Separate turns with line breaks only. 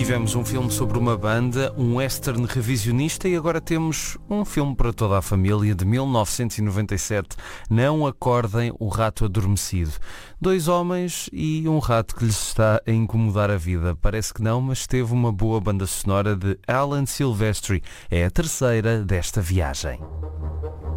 Tivemos um filme sobre uma banda, um western revisionista e agora temos um filme para toda a família de 1997, Não Acordem o Rato Adormecido. 2 homens e um rato que lhes está a incomodar a vida. Parece que não, mas teve uma boa banda sonora de Alan Silvestri. É a terceira desta viagem.